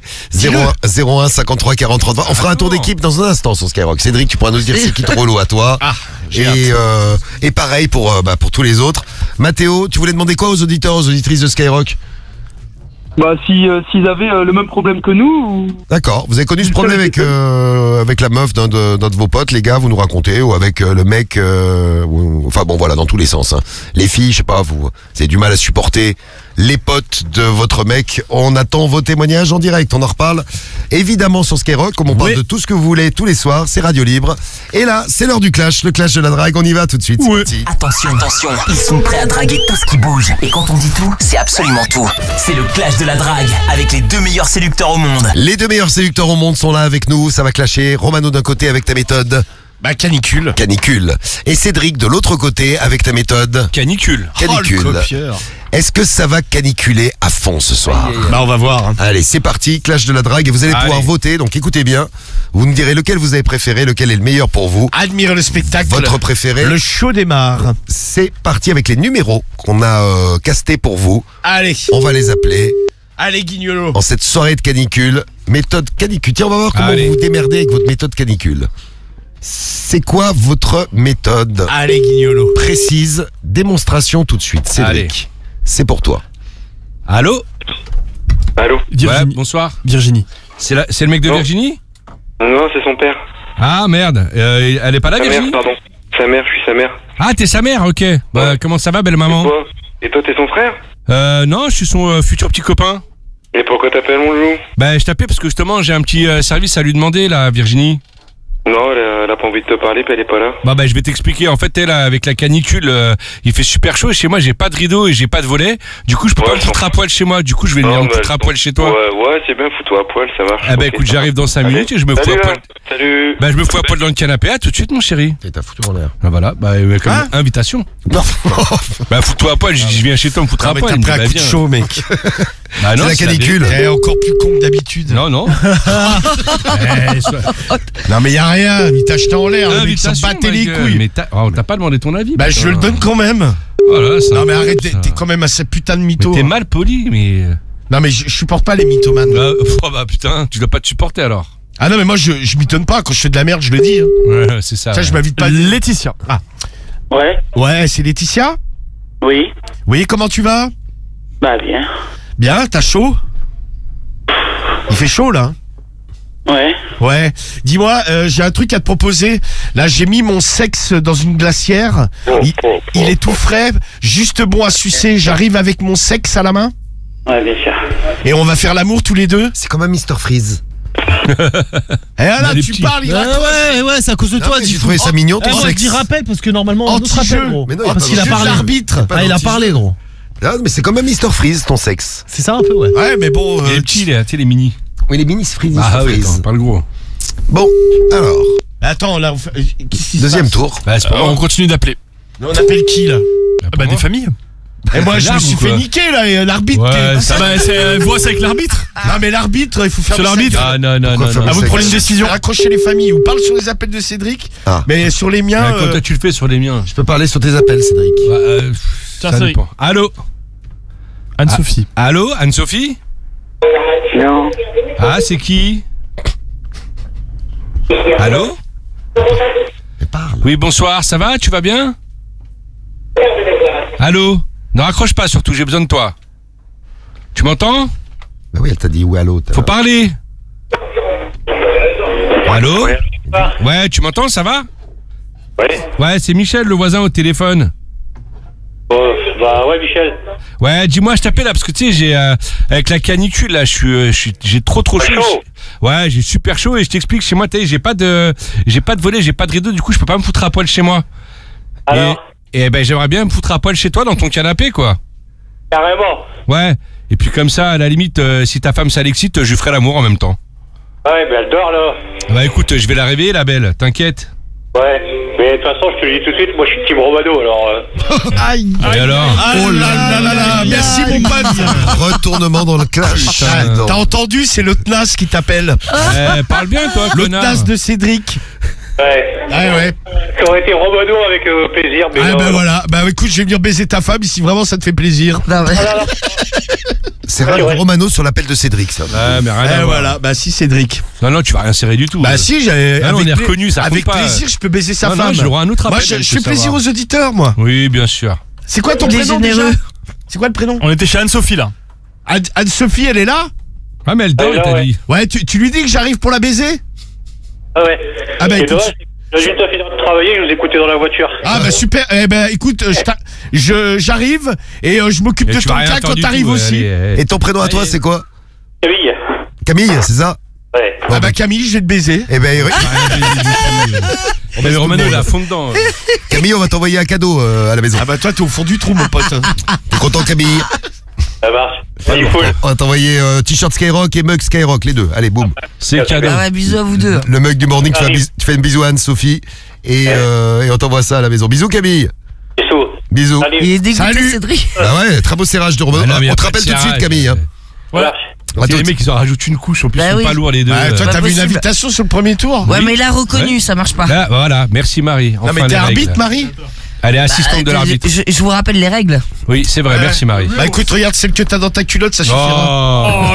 A: zéro un cinquante-trois quarante trente-trois. On fera un tour d'équipe dans un instant sur Skyrock. Cédric, tu pourras nous dire c'est qui ton relou à toi.
B: Ah, j'ai
A: Et, euh, et pareil pour, euh, bah, pour tous les autres. Mathéo, tu voulais demander quoi aux auditeurs, aux auditrices de Skyrock?
F: Bah, si, euh, s'ils avaient euh, le même problème que nous, ou...
A: D'accord. Vous avez connu ce
F: Une
A: problème
F: seule
A: avec,
F: question.
A: euh, avec la meuf d'un de, d'un de vos potes, les gars, vous nous racontez, ou avec euh, le mec, euh, ou- enfin bon voilà, dans tous les sens. Hein. Les filles, je sais pas, vous, vous avez du mal à supporter les potes de votre mec. On attend vos témoignages en direct, on en reparle évidemment sur Skyrock, comme on parle
B: Oui.
A: de tout ce que vous voulez tous les soirs, c'est Radio Libre. Et là, c'est l'heure du clash, le clash de la drague, on y va tout de suite. C'est parti.
D: Attention, attention, ils sont prêts à draguer tout ce qui bouge. Et quand on dit tout, c'est absolument tout. C'est le clash de la drague avec les deux meilleurs séducteurs au monde.
A: Les deux meilleurs séducteurs au monde sont là avec nous, ça va clasher. Romano d'un côté avec ta méthode
B: Bah, canicule.
A: canicule. Et Cédric de l'autre côté avec ta méthode
E: Canicule.
A: canicule.
B: Oh, le copieur.
A: Est-ce que ça va caniculer à fond ce soir?
B: Bah, on va voir. hein.
A: Allez, c'est parti, clash de la drague et vous allez
E: Allez.
A: pouvoir voter, donc écoutez bien. Vous me direz lequel vous avez préféré, lequel est le meilleur pour vous.
B: Admire le spectacle.
A: Votre préféré.
B: Le show démarre.
A: C'est parti avec les numéros qu'on a euh, castés pour vous.
B: Allez,
A: On va les appeler
B: allez, Guignolo.
A: en cette soirée de canicule. Méthode canicule. Tiens, on va voir comment
E: Allez.
A: vous vous démerdez avec votre méthode canicule. C'est quoi votre méthode
B: Allez, Guignolo.
A: précise? Démonstration tout de suite. Cédric,
E: Allez.
A: c'est pour toi.
E: Allô?
F: Allô?
E: Ouais, bonsoir.
B: Virginie.
E: C'est la- c'est le mec de
F: Oh.
E: Virginie?
F: Non, c'est son père.
E: Ah merde, Euh, elle est pas là,
F: Sa mère,
E: Virginie?
F: pardon. Sa mère, je suis sa mère.
E: Ah, t'es sa mère, ok. Bah,
F: Ouais.
E: comment ça va, belle maman?
F: Quoi? Et toi, t'es son frère?
E: Euh, non, je suis son euh, futur petit copain.
F: Et pourquoi t'appelles mon loup?
E: Bah, je t'appelais parce que justement, j'ai un petit euh, service à lui demander, là, Virginie.
F: Non, elle a, elle a pas envie de te parler, puis elle est pas là.
E: Bah, bah, je vais t'expliquer. En fait, elle, avec la canicule, euh, il fait super chaud et chez moi, j'ai pas de rideau et j'ai pas de volet. Du coup, je peux
F: Ouais,
E: pas me foutre à poil chez moi. Du coup, je vais venir
F: Non,
E: me
F: bah,
E: foutre à
F: elles
E: poil
F: sont-
E: chez toi.
F: Ouais, ouais, c'est bien, fous-toi à poil, ça marche.
E: Ah bah
F: Ok,
E: écoute,
F: ça
E: j'arrive dans cinq
F: Allez.
E: minutes et je me fous
F: Salut,
E: à poil.
F: hein. Salut.
E: Bah, je me fous à poil dans le canapé. À tout de suite, mon chéri.
A: T'as foutu en l'air.
E: Ah, voilà, bah, euh, comme
B: Hein
E: invitation.
A: Non,
E: Bah, fous-toi à poil. Je dis, je viens chez toi me foutre
B: Ah,
E: à
B: mais
E: poil.
B: t'as
E: Il me
B: pris
E: dit,
B: un
E: bah,
B: coup de
E: viens.
B: chaud, mec.
E: Bah, non,
A: c'est la
E: c'est
A: canicule.
B: T'es encore plus con que d'habitude.
E: Non, non. Eh, sois-
B: Non, mais y a rien. Il t'a acheté en l'air. Le mec s'en
E: Invitation,
B: battait
E: ma
B: les
E: gueule.
B: couilles.
E: Mais t'as oh, t'as pas demandé ton avis.
B: Bah,
E: putain.
B: je le donne quand même.
E: Voilà, c'est
B: Non,
E: un
B: mais
E: peu
B: arrête,
E: ça.
B: t'es t'es quand même assez putain de
E: Mais
B: mytho.
E: t'es
B: hein.
E: mal poli, mais.
B: Non, mais je, je supporte pas les mythomanes.
E: Bah, oh, bah putain, tu dois pas te supporter alors.
B: Ah non, mais moi, je, je m'étonne pas. Quand je fais de la merde, je le dis. Hein.
E: Ouais, c'est ça.
B: Ça,
E: ouais.
B: je m'invite pas. Laetitia. Ah.
G: Ouais,
B: Ouais, c'est Laetitia?
G: oui,
B: Oui, comment tu vas?
G: bah bien.
B: Bien, t'as chaud? Il fait chaud, là. hein
G: Ouais,
B: Ouais. Dis-moi, euh, j'ai un truc à te proposer. Là, j'ai mis mon sexe dans une glacière. Il, il est tout frais, juste bon à sucer. J'arrive avec mon sexe à la main.
G: ouais, bien sûr.
B: Et on va faire l'amour tous les deux.
A: c'est comme un mister Freeze.
B: Et là,
E: les
B: tu
E: petits.
B: parles, il
H: Ouais,
B: raccroche.
H: ouais, ouais, c'est à cause de
A: Non,
H: toi.
A: mais
H: dis-
A: j'ai trouvé ça mignon, ton
H: Eh, moi, je
A: sexe.
H: dis rappel parce que normalement, un autre
B: Anti-jeu.
H: rappel, gros.
A: Mais non, y a
H: Parce
A: pas
H: qu'il a
A: d'anti-jeu.
H: parlé.
B: L'arbitre.
A: Pas
H: Ah, il a
A: d'anti-jeu.
H: parlé, gros.
A: Ah, mais c'est comme un mister Freeze, ton sexe.
H: C'est ça un peu, ouais.
B: Ouais, mais bon.
E: Il
B: euh,
E: est petit, les, tu sais, les mini.
A: Oui, les mini Freeze.
E: Ah oui,
A: Freeze.
E: attends, pas le gros.
A: Bon, alors,
B: Attends, là, on fait- euh, qu'est-ce qui se
A: deuxième
B: passe
A: tour.
E: Bah, c'est pas moi.
I: on continue d'appeler.
B: On appelle qui, là?
I: Bah, des familles.
B: Et moi, je me
E: l'arbre
B: suis
E: ou quoi
B: fait niquer, là, et, euh, l'arbitre.
E: Ouais,
B: qui-
E: ça-
I: Ah bah, c'est euh, voix, c'est avec l'arbitre.
B: Non, mais l'arbitre, il faut faire
I: Sur
B: le
I: l'arbitre.
B: sexe.
E: Ah non, non,
A: Pourquoi
E: non.
A: faire
E: non.
I: À vous de
A: sexe.
I: prendre une décision.
B: Raccrocher les familles. On parle sur les appels de Cédric.
A: Ah.
B: Mais sur les miens.
E: Ah, Comme
B: euh,
E: toi, tu le fais sur les miens.
A: Je peux parler sur tes appels, Cédric.
E: Bah, euh,
I: Tiens,
E: ça
I: Cédric.
E: dépend. Allô?
I: Anne-Sophie.
E: Ah, allô, Anne-Sophie?
G: Non.
E: Ah, c'est qui? Allô?
A: Mais parle.
E: Oui, bonsoir, ça va? Tu vas bien? Allô? Ne raccroche pas surtout, j'ai besoin de toi. Tu m'entends?
A: Bah oui, elle t'a dit oui à l'autre.
E: Faut parler. Allô? Ouais, tu m'entends, ça va?
G: Ouais.
E: Ouais, c'est Michel, le voisin au téléphone.
G: Oh, bah ouais, Michel.
E: Ouais, dis-moi, je t'appelle là parce que tu sais, j'ai euh, avec la canicule là, je suis, euh, je suis, j'ai trop trop chaud.
G: chaud.
E: Ouais, j'ai super chaud et je t'explique, chez moi, t'as, j'ai pas de, j'ai pas de volet, j'ai pas de rideau, du coup, je peux pas me foutre à poil chez moi.
G: Alors?
E: Et, et ben, j'aimerais bien me foutre à poil chez toi dans ton canapé, quoi.
G: Carrément.
E: Ouais. Et puis comme ça, à la limite, euh, si ta femme ça l'excite, je lui ferai l'amour en même temps.
G: Ouais, mais elle dort là.
E: Bah écoute, je vais la réveiller, la belle. T'inquiète.
G: Ouais. Mais de toute façon, je te le dis tout de suite, moi je suis Team Romano, alors. Euh...
B: Aïe.
E: Et alors?
B: Oh là là là là. Merci mon pote.
A: Retournement dans le clash.
E: Putain.
A: Non.
B: T'as entendu, c'est l'autre Nas qui t'appelle.
E: Eh, parle bien, toi,
B: L'autre
E: connard.
B: Nas de Cédric.
G: Ouais.
B: Ah ouais.
G: Ça aurait été Romano avec euh, plaisir, mais.
B: Ah
G: non,
B: bah
G: non.
B: voilà. Bah écoute, je vais venir baiser ta femme si vraiment ça te fait plaisir.
C: Non, mais-
G: Ah, non, non.
A: C'est Ralph
G: Ouais.
A: Romano sur l'appel de Cédric, ça.
E: Ouais, mais rien à
B: Eh
E: voir.
B: voilà. Bah si Cédric.
E: Non, non, tu vas rien serrer du tout.
B: Bah si, j'ai.
E: Ah non, on
B: avec
E: est
B: pla-
E: reconnu, ça compte
B: Avec
E: pas.
B: plaisir, je peux baiser sa
E: Non, non,
B: femme.
E: j'aurai un autre
B: Moi,
E: appel,
B: je,
E: je
B: je
E: veux
B: fais plaisir
E: savoir.
B: aux auditeurs, moi.
E: Oui, bien sûr.
B: C'est quoi ton
C: Il est
B: prénom déjà?
C: généreux.
B: C'est quoi le prénom?
I: On était chez Anne-Sophie là.
B: Anne- Anne-Sophie, elle est là?
E: Ah, mais elle dort,
G: Ah,
E: elle t'a
G: ouais.
E: dit.
B: Ouais, tu, tu lui dis que j'arrive pour la baiser?
G: Ah ouais.
B: Ah bah,
G: C'est
B: écoute.
G: dommage, j'ai juste fini de travailler, je vous écoutais dans la voiture.
B: Ah bah super. Eh ben écoute, euh, je t'a- je j'arrive et euh, je m'occupe
E: Et
B: de
E: tu
B: ton
E: vas rien
B: cas
E: faire
B: quand
E: du
B: t'arrives
E: tout,
B: aussi.
E: allez, allez.
A: Et ton prénom à toi, c'est quoi?
G: Camille.
A: Camille, c'est ça?
G: Ouais.
B: Ah bah Camille, je vais te baiser.
A: Eh ben, oui.
E: On va le Romano, il a fond dedans.
A: Camille, on va t'envoyer un cadeau euh, à la maison.
B: Ah bah toi t'es au fond du trou mon pote.
A: T'es content, Camille?
G: Ça marche. C'est cool.
A: On va t'envoyer euh, t-shirt Skyrock et mug Skyrock, les deux. Allez, boum.
E: C'est cadeau.
C: Ah ouais, bisous à vous deux.
A: Le mug du morning, tu fais un, bis- tu fais un bisou à Anne-Sophie et, euh, et on t'envoie ça à la maison. Bisous, Camille.
G: Bisous.
A: Bisous.
G: Salut.
C: Il est dégoûté,
B: Salut.
C: Cédric.
A: Bah ouais, très beau serrage de Romano.
E: Ah non, mais y a
A: on te
E: pas
A: rappelle
E: de
A: tout de suite,
E: serrage.
A: Camille. Hein.
G: Voilà.
A: On va
E: C'est
A: tout-
E: les mecs, ils en rajoutent une couche. En plus,
C: Bah
E: ils sont
C: oui.
E: pas lourds, les deux.
B: Bah, toi
C: pas
B: t'as vu une
C: possible.
B: invitation sur le premier tour?
C: Ouais, mais il a reconnu, ça marche pas.
E: Là, voilà. Merci, Marie.
B: Non
E: Enfin,
B: mais t'es
E: les règles.
B: arbitre Marie?
E: Elle est
C: Bah,
E: assistante de
C: je-
E: l'arbitre.
C: Je, je vous rappelle les règles.
E: Oui, c'est vrai. Merci, Marie.
B: Bah écoute, regarde celle que t'as dans ta culotte, ça suffira.
E: Oh,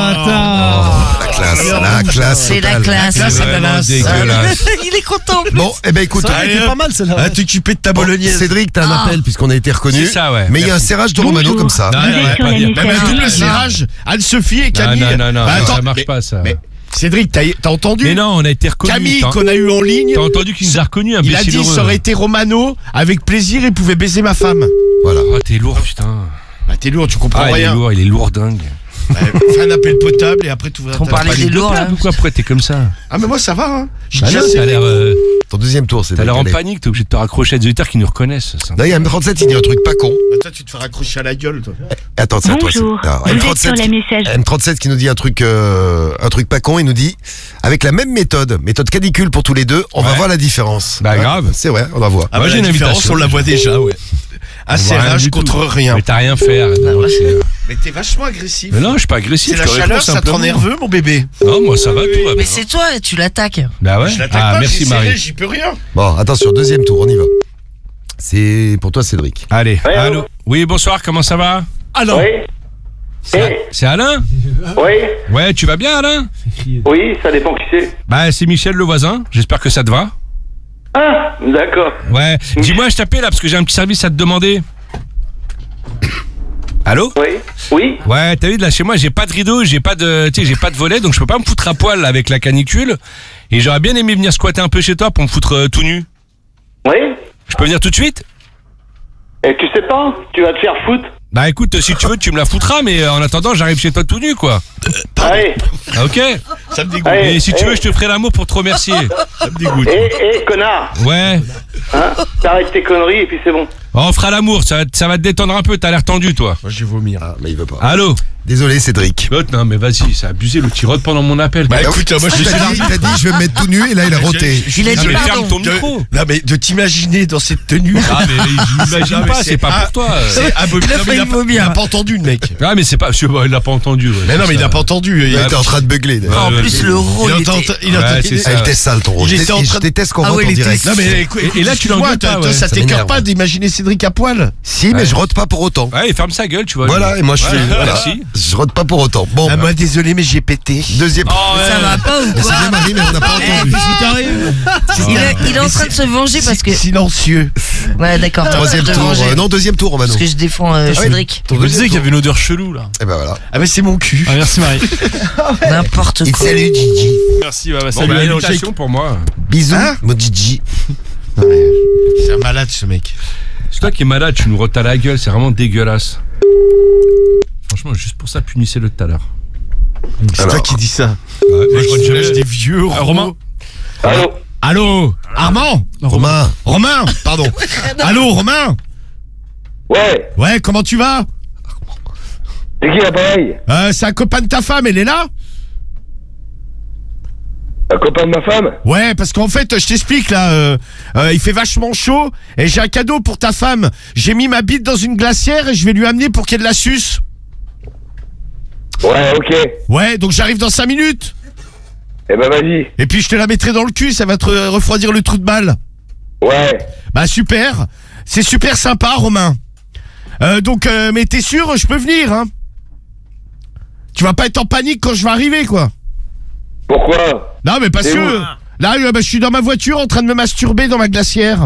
A: La classe, la classe.
C: C'est la
A: totale.
C: classe.
B: La classe,
E: c'est vraiment
B: Ananas.
E: dégueulasse.
C: Il est content.
A: Bon, eh ben écoute,
B: Allez,
H: Elle était
B: hop.
H: pas mal celle-là.
B: Ah, t'occuper de ta
A: bon,
B: bolognaise.
A: Cédric, t'as un
C: Ah.
A: appel puisqu'on a été reconnu.
E: C'est ça, ouais.
A: Mais il y a un
E: Merci.
A: serrage de Romano comme ça.
E: Non,
J: Vous
E: non,
J: êtes
E: ouais,
J: sur
E: pas
J: la
E: bien.
B: Même un
J: messagerie.
B: double serrage. Anne-Sophie et
E: Non,
B: Camille.
E: non, non, non,
B: Bah,
E: non,
B: attends,
E: ça marche
B: mais-
E: pas, ça.
B: Mais Cédric, t'as t'as entendu?
E: Mais non, on a été reconnus.
B: Camille
E: T'as-
B: qu'on a eu en ligne.
E: T'as entendu qu'il nous a reconnus,
B: Il a
E: imbécile
B: dit
E: heureux.
B: ça aurait été Romano, avec plaisir, il pouvait baiser ma femme.
A: Voilà.
E: Oh, t'es lourd, putain.
B: Bah t'es lourd, tu comprends
E: Ah, il est
B: rien.
E: lourd, il est lourd dingue.
B: Ouais, fais un appel potable et après tu ouvriras
C: On
B: ta
C: parlait
B: page.
C: des lourds là.
E: Pourquoi après t'es comme ça?
B: Ah mais moi ça va hein. J'ai
E: Bah
B: déjà
E: non, t'as
B: essayé.
E: l'air, euh,
A: Ton deuxième tour, c'est
E: t'as l'air en panique, t'es obligé de te raccrocher à des auditeurs qui nous reconnaissent. ça.
A: Là, il y a M trente-sept, il dit un truc pas con.
B: Bah, toi tu te fais raccrocher à la gueule toi.
A: Attends, c'est à toi. c'est-
J: Bonjour,
A: Alors,
J: vous êtes sur
A: M trente-sept,
J: la
A: qui-
J: messagerie.
A: M trente-sept qui nous dit un truc, euh, un truc pas con. Il nous dit, avec la même méthode, méthode canicule pour tous les deux, on va
E: Ouais.
A: voir la différence.
E: Bah,
A: Ouais,
E: grave.
A: C'est vrai, on va voir.
B: Ah
E: Moi,
B: bah,
E: j'ai
B: la
E: une
B: différence,
E: invitation.
B: on la voit déjà ouais. Un
E: On voit rien
B: serrage
E: du tout.
B: contre rien.
E: Mais t'as rien fait. arrête de mentir.
B: Mais t'es vachement agressif.
E: Mais non, je suis pas agressif.
B: C'est la
E: je te réponds
B: chaleur, ça te rend
E: simplement.
B: nerveux mon bébé.
E: Non, moi ça va, tout va bien.
C: Mais c'est toi, tu l'attaques.
E: Bah ouais.
B: Je l'attaque
E: Ah,
B: pas,
E: merci
B: j'ai serré,
E: Marie.
B: j'y peux rien.
A: Bon, attention, deuxième tour, on y va. C'est pour toi, Cédric.
E: Allez,
G: Ouais,
E: allô.
G: allô.
E: Oui, bonsoir, comment ça va?
I: Alors,
G: Oui.
E: C'est c'est Alain?
G: Oui.
E: Ouais, tu vas bien Alain?
G: Oui, ça dépend qui c'est.
E: Bah c'est Michel le voisin, j'espère que ça te va.
G: Ah, d'accord.
E: Ouais, dis-moi, je t'appelle là parce que j'ai un petit service à te demander. Allô?
G: Oui. Oui.
E: Ouais, t'as vu, là chez moi j'ai pas de rideau, j'ai pas de, tu sais, j'ai pas de volet, donc je peux pas me foutre à poil là, avec la canicule. Et j'aurais bien aimé venir squatter un peu chez toi pour me foutre euh, tout nu.
G: Oui.
E: Je peux venir tout de suite?
G: Et tu sais pas, tu vas te faire foutre.
E: Bah écoute, si tu veux, tu me la foutras, mais euh, en attendant, j'arrive chez toi tout nu, quoi.
G: Allez.
E: Ah, ok?
B: Ça me dégoûte.
G: Allez.
E: Et si tu
G: eh.
E: veux, je te ferai l'amour pour te remercier.
B: Ça me dégoûte.
G: Eh, eh, connard.
E: Ouais.
G: Hein, t'arrêtes tes conneries et puis c'est bon.
E: On fera l'amour, ça, va te- ça va te détendre un peu, t'as l'air tendu, toi.
B: Moi je vais vomir.
A: Ah, mais il veut pas.
E: Allô?
A: Désolé, Cédric.
E: L'autre, non, mais vas-y, c'est abusé, le tirote pendant mon appel.
I: Bah écoute, moi je
A: Il t'a dit, il t'a dit, je vais me mettre tout nu et là il a roté.
C: Il a
E: Non,
C: dit
E: mais
C: pardon.
E: ferme ton
I: de,
E: micro.
I: non mais de t'imaginer dans cette tenue.
E: Ah, mais je m'imagine
I: Non, mais
E: pas, c'est pas
I: ah,
E: pour toi.
I: C'est abominable.
C: Il a
I: Non, mais
C: failli
I: il a pas-
C: vomir.
I: il a pas entendu le mec.
E: Ah, mais c'est pas. je- bah, il l'a pas entendu. ouais,
I: Mais non
E: c'est
I: mais il
E: ça.
I: a pas entendu.
A: Il était en train de beugler. d'ailleurs.
C: En
E: Ouais,
C: plus,
E: ouais,
C: le
E: ouais.
C: rôle
I: Il
C: était...
I: entend- il
E: Ouais,
I: entend-
E: c'est
I: il-
E: ça.
A: Ah, il était sale ton rôle.
I: Il
A: Je
I: était en
A: dé-
I: train
A: je
I: de-
A: déteste qu'on
C: Ah
A: rentre
C: ouais,
A: en
C: il était
A: direct.
I: Non mais écoute,
E: Et- et là, tu
I: excuse-moi,
E: l'engueules
I: toi,
E: pas,
I: toi,
E: ouais.
I: ça
A: Ça
I: t'écœure
A: m'énerve.
I: pas d'imaginer Cédric à poil.
A: Si, mais je rote pas pour autant.
E: Ouais, il ferme sa gueule, tu vois.
A: Voilà, et moi je
E: Ouais,
A: fais. voilà.
E: Merci.
A: Je rote pas pour autant. Bon,
I: Ah moi désolé mais j'ai pété.
A: deuxième.
C: Ça va pas ou
A: C'est
C: quoi
A: bien Marie, mais on n'a pas entendu.
C: il est, il est en train de se venger parce que...
I: Silencieux.
C: Ouais, d'accord.
A: Troisième
C: de
A: tour.
C: venger.
A: euh, Non, deuxième tour, Romano.
C: Parce que je défends euh,
A: Ah oui.
C: Cédric.
A: Ton
B: Je me
A: deuxième
B: disais qu'il y
A: tour.
B: avait une odeur chelou là.
A: Et ben voilà.
I: Ah mais c'est mon cul.
B: Ah, merci Marie.
C: N'importe
A: Et
C: quoi.
A: salut Gigi.
B: Merci, bah, bah,
E: Bon,
B: salut.
E: bah,
B: allez, on
E: invitation pour moi.
A: Bisous,
I: Hein
A: mon Gigi.
I: C'est un malade ce mec.
E: C'est toi qui es malade, tu nous rotes à la gueule, c'est vraiment dégueulasse. Franchement, juste pour ça, punissez-le tout à l'heure.
I: C'est
A: Alors.
I: toi qui dis ça.
E: Ouais,
I: Mec,
E: je
I: tu
E: jamais-
I: lâches des vieux
B: Euh, Romain.
G: Allô?
I: Allô Armand
A: Romain.
I: Romain Pardon. Allô Romain
G: Ouais,
I: Ouais, comment tu vas?
G: c'est qui l'appareil?
I: Euh, c'est un copain de ta femme, elle est là?
G: Un copain de ma femme?
I: Ouais, parce qu'en fait, je t'explique là, euh, euh, il fait vachement chaud et j'ai un cadeau pour ta femme. J'ai mis ma bite dans une glacière et je vais lui amener pour qu'elle la suce.
G: Ouais, ok.
I: Ouais, donc j'arrive dans cinq minutes.
G: Eh ben vas-y.
I: Et puis je te la mettrai dans le cul, ça va te re- refroidir le trou de balle.
G: Ouais.
I: Bah super, c'est super sympa Romain. Euh, donc, euh, mais t'es sûr, je peux venir, hein? Tu vas pas être en panique quand je vais arriver, quoi.
G: Pourquoi?
I: Non, mais parce
G: C'est
I: que
G: où
I: là, euh, bah, je suis dans ma voiture en train de me masturber dans ma glacière.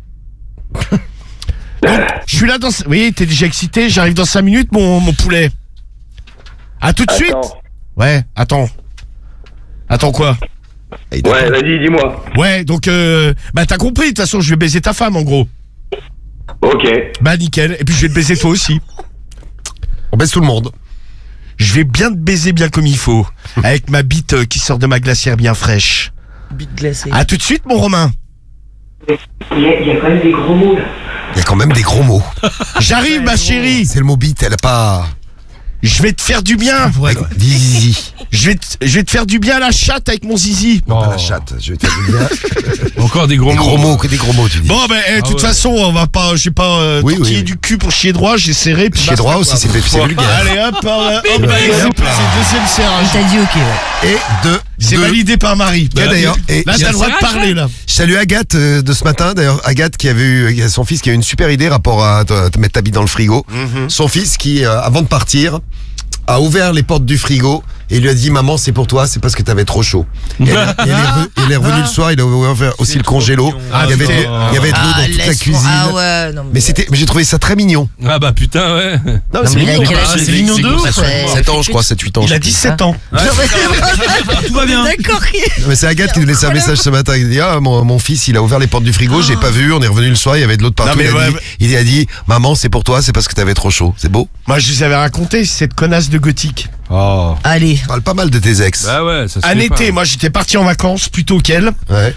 I: Donc, je suis là dans... Oui, t'es déjà excité, j'arrive dans cinq minutes, mon, mon poulet. À tout de suite.
G: Attends.
I: Ouais, attends. Attends quoi?
G: Ouais, vas-y, dis-moi.
I: Ouais, donc, euh, bah t'as compris, de toute façon, je vais baiser ta femme, en gros.
G: Ok.
I: Bah nickel, et puis je vais te baiser toi aussi.
A: On baisse tout le monde.
I: Je vais bien te baiser bien comme il faut, avec ma bite euh, qui sort de ma glacière bien fraîche.
C: Bite glacée.
I: À tout de suite, mon Romain.
G: Il y, a, il y a quand même des gros mots là.
A: Il y a quand même des gros mots.
I: J'arrive, ma chérie.
A: C'est le mot bite, elle a pas.
I: Je vais te faire du bien.
A: Dis zizi.
I: Je vais, te, je vais te faire du bien à la chatte avec mon zizi.
A: Non, pas
E: Oh.
A: la chatte. Je vais te faire du bien.
E: Encore des gros
A: Des
E: mots.
A: gros mots, que des gros mots, tu dis.
I: Bon, ben, eh, de
E: Ah
I: toute
E: ouais.
I: façon, on va pas, j'ai pas euh,
A: Oui,
I: tortillé
A: oui, oui.
I: du cul pour chier droit, j'ai serré. puis
A: Chier
I: basta,
A: droit
I: quoi.
A: aussi, c'est c'est vulgaire.
I: Allez, hop, hop, hop,
A: Bim,
I: allez,
A: bim,
I: hop,
A: bim.
I: c'est deuxième serrage.
C: Il t'a dit ok, ouais.
A: Et de.
I: C'est
A: de-
I: validé par Marie.
A: Et d'ailleurs, et
I: là,
A: il y
I: t'as
A: a
I: le droit de
E: serrage,
I: parler, là.
A: Je salue Agathe euh, de ce matin. D'ailleurs, Agathe qui avait eu, il y a son fils qui a eu une super idée rapport à te, te mettre ta bite dans le frigo. Son fils qui, euh, avant de partir, a ouvert les portes du frigo et lui a dit maman c'est pour toi, c'est parce que t'avais trop chaud. Et elle, et elle est revenu, il est revenu le soir, il a ouvert aussi le congélo. Il y avait de l'eau, il y avait de l'eau
C: Ah,
A: dans toute la
C: laisse-moi-
A: cuisine.
C: Ah ouais, non, mais,
A: Mais c'était, mais j'ai trouvé ça très mignon.
E: Ah bah putain, ouais.
A: Non,
C: Non, mais il a quel âge
B: Ah, c'est
C: c'est
B: mignon de ouf.
C: Ça fait-
A: sept ans, je crois, sept huit ans.
I: Il
A: je
I: a
A: sais plus.
I: dix-sept ans.
B: Tout va bien.
C: D'accord.
A: Non, mais c'est Agathe qui nous laissait un message ce matin. Il dit ah mon, mon fils il a ouvert les portes du frigo, j'ai pas vu. On est revenu le soir, il y avait de l'eau de partout.
I: Non, mais
A: il, a
I: ouais,
A: dit,
I: ouais.
A: il a dit maman c'est pour toi, c'est parce que t'avais trop chaud. C'est beau.
I: Moi, je vous avais raconté cette connasse de gothique.
E: Oh.
C: Allez.
A: Parle pas mal de tes ex.
E: Bah ouais, ça se
I: Un
E: fait
I: été,
E: pas.
I: moi, j'étais parti en vacances plus tôt qu'elle.
A: Ouais.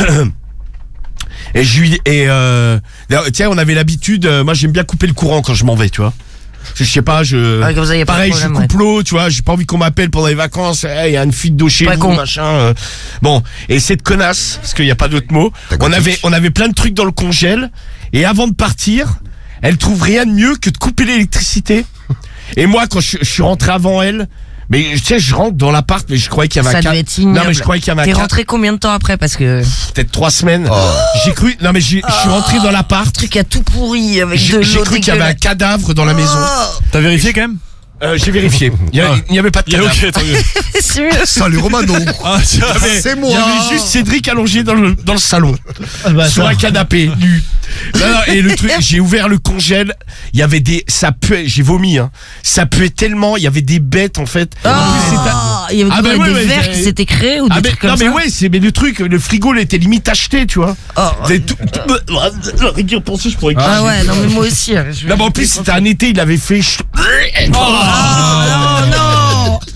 I: Et je lui et euh, d'ailleurs, tiens, on avait l'habitude. euh, moi, j'aime bien couper le courant quand je m'en vais, tu vois. Je sais pas, je.
C: Ouais, comme ça, y a pas de
I: pareil, je
C: problème,
I: coupe l'eau, tu vois. J'ai pas envie qu'on m'appelle pendant les vacances. Eh, Il y a une fuite d'eau chez
C: Pas
I: vous,
C: con.
I: machin. euh. Bon, et cette connasse, parce qu'il y a pas d'autre mot.
A: T'as
I: On
A: gothique.
I: avait, on avait plein de trucs dans le congèle. Et avant de partir, elle trouve rien de mieux que de couper l'électricité. Et moi, quand je, je suis rentré avant elle, mais tu sais, je rentre dans l'appart, mais je croyais qu'il y avait
C: Ça
I: un
C: devait
I: quatre-
C: être ignoble.
I: Non, mais je croyais qu'il y avait un
C: T'es
I: quatre-
C: rentré combien de temps après? Parce que.
I: peut-être trois semaines.
A: Oh.
I: J'ai cru, non mais j'ai- je suis rentré dans l'appart.
C: Le truc a tout pourri avec de
I: J'ai j'ai
C: l'eau
I: cru qu'il y avait un
C: dégueulasse.
I: cadavre dans la maison.
C: Oh,
B: T'as vérifié quand même?
I: Euh, j'ai vérifié. Il y, a- il n'y avait pas de
B: Il y a
I: cadavre.
B: ok, tant mieux.
C: sérieux.
A: Salut Romano.
B: Ah, c'est
I: Mais
A: C'est
I: Il
A: moi.
I: y avait juste Cédric allongé dans le, dans le salon, sur un canapé, nu. Non, non, et le truc, j'ai ouvert le congèle, il y avait des, ça puait, j'ai vomi, hein. Ça puait tellement, il y avait des bêtes, en fait.
C: Oh,
I: En plus, c'était-
C: il y avait
I: Ah,
C: quoi,
I: bah ouais,
C: des
I: ouais,
C: verres
I: j'ai-
C: qui s'étaient créés ou
I: Ah,
C: des
I: mais,
C: trucs comme
I: non,
C: ça?
I: mais ouais, c'est, mais le truc, le frigo, il était limite acheté, tu vois.
C: Oh.
I: C'est tout, rien qu'y repenser, je pourrais
C: Ah ouais, non mais moi aussi. hein, je-
I: Non, mais en plus, c'était un été, il avait fait. ch-
C: Oh, non, non.
B: Tu